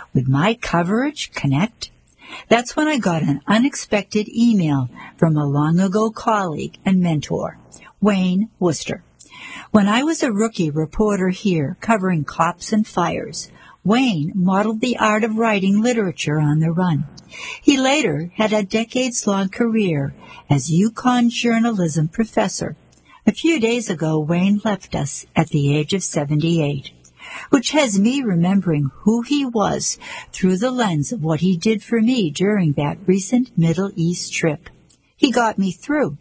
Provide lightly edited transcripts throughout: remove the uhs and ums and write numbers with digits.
Would my coverage connect? That's when I got an unexpected email from a long-ago colleague and mentor, Wayne Worcester. When I was a rookie reporter here covering cops and fires, Wayne modeled the art of writing literature on the run. He later had a decades-long career as UConn journalism professor. A few days ago, Wayne left us at the age of 78, which has me remembering who he was through the lens of what he did for me during that recent Middle East trip. He got me through.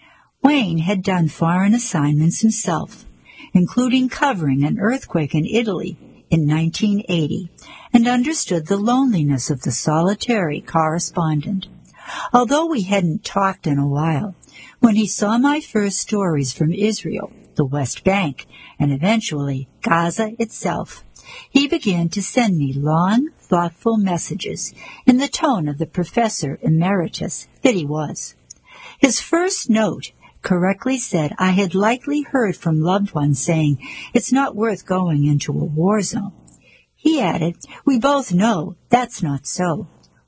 Wayne had done foreign assignments himself, including covering an earthquake in Italy in 1980, and understood the loneliness of the solitary correspondent. Although we hadn't talked in a while, when he saw my first stories from Israel, the West Bank, and eventually Gaza itself, he began to send me long, thoughtful messages in the tone of the professor emeritus that he was. His first note correctly said I had likely heard from loved ones saying it's not worth going into a war zone. He added, we both know that's not so.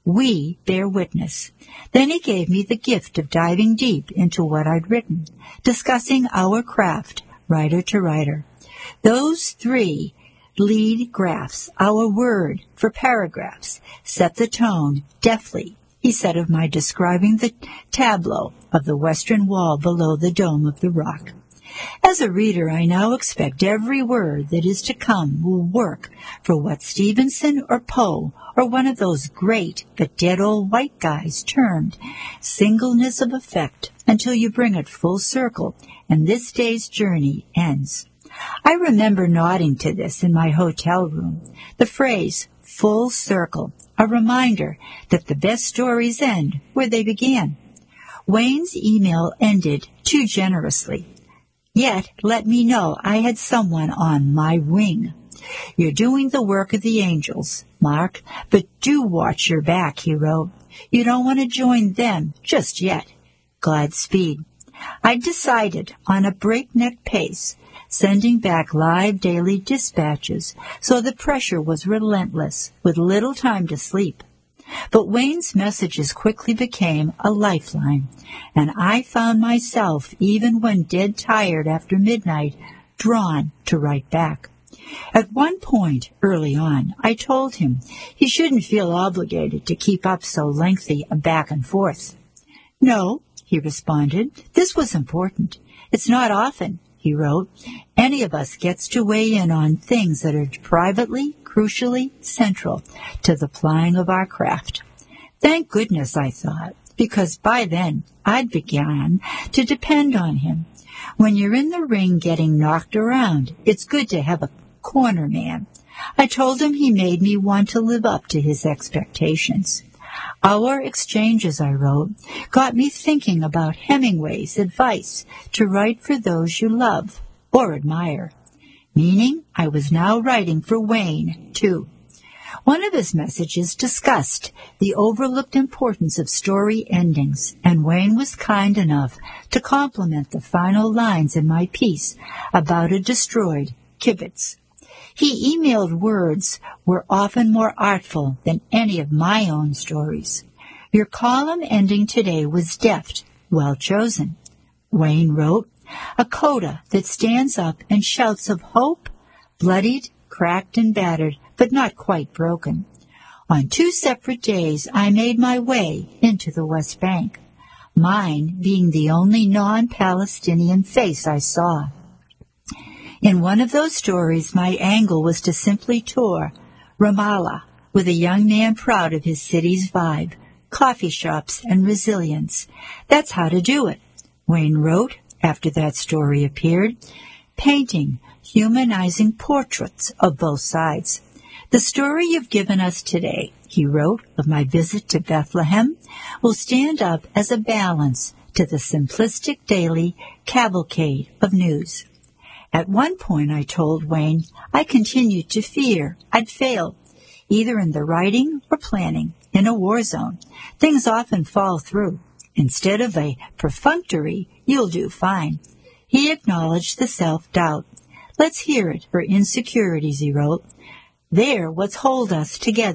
We bear witness. Then he gave me the gift of diving deep into what I'd written, discussing our craft, writer to writer. Those three lead graphs, our word for paragraphs, set the tone deftly, he said of my describing the tableau of the western wall below the dome of the rock. As a reader, I now expect every word that is to come will work for what Stevenson or Poe or one of those great but dead old white guys termed singleness of effect until you bring it full circle and this day's journey ends. I remember nodding to this in my hotel room, the phrase full circle, a reminder that the best stories end where they began. Wayne's email ended too generously. Yet, let me know I had someone on my wing. You're doing the work of the angels, Mark, but do watch your back, he wrote. You don't want to join them just yet. Godspeed. I decided on a breakneck pace, sending back live daily dispatches, so the pressure was relentless, with little time to sleep. But Wayne's messages quickly became a lifeline, and I found myself, even when dead tired after midnight, drawn to write back. At one point, early on, I told him he shouldn't feel obligated to keep up so lengthy a back and forth. No, he responded, this was important. It's not often, he wrote, any of us gets to weigh in on things that are privately, crucially central to the plying of our craft. Thank goodness, I thought, because by then I'd begun to depend on him. When you're in the ring getting knocked around, it's good to have a corner man. I told him he made me want to live up to his expectations. Our exchanges, I wrote, got me thinking about Hemingway's advice to write for those you love or admire. Meaning I was now writing for Wayne, too. One of his messages discussed the overlooked importance of story endings, and Wayne was kind enough to compliment the final lines in my piece about a destroyed kibbutz. He emailed words were often more artful than any of my own stories. Your column ending today was deft, well chosen. Wayne wrote, a coda that stands up and shouts of hope, bloodied, cracked, and battered, but not quite broken. On 2 separate days, I made my way into the West Bank, mine being the only non-Palestinian face I saw. In one of those stories, my angle was to simply tour Ramallah with a young man proud of his city's vibe, coffee shops, and resilience. That's how to do it, Wayne wrote after that story appeared, painting humanizing portraits of both sides. The story you've given us today, he wrote, of my visit to Bethlehem, will stand up as a balance to the simplistic daily cavalcade of news. At one point, I told Wayne, I continued to fear I'd fail, either in the writing or planning, in a war zone. Things often fall through. Instead of a perfunctory, you'll do fine, he acknowledged the self-doubt. Let's hear it for insecurities, he wrote. They're what's hold us together.